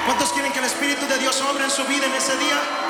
¿Cuántos quieren que el Espíritu de Dios obre en su vida en ese día?